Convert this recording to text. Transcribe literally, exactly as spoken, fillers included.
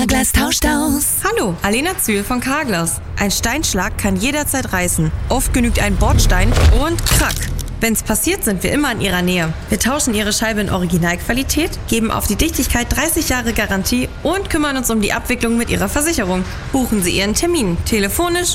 Carglass tauscht aus. Hallo, Alena Zühl von Carglass. Ein Steinschlag kann jederzeit reißen. Oft genügt ein Bordstein und krack. Wenn's passiert, sind wir immer in Ihrer Nähe. Wir tauschen Ihre Scheibe in Originalqualität, geben auf die Dichtigkeit dreißig Jahre Garantie und kümmern uns um die Abwicklung mit Ihrer Versicherung. Buchen Sie Ihren Termin, telefonisch